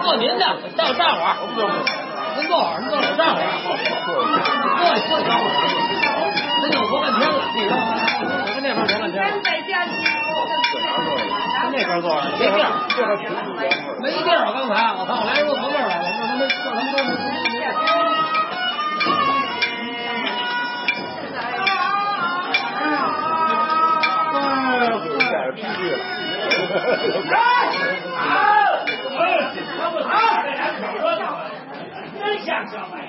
坐您的，站会儿。您坐会儿，您坐会儿，站会儿。坐一会儿。真有说半天了，我跟那边说半天了。跟那边坐着，没地儿，没地儿。刚才我看我来时候从这儿来的，这他妈真像小白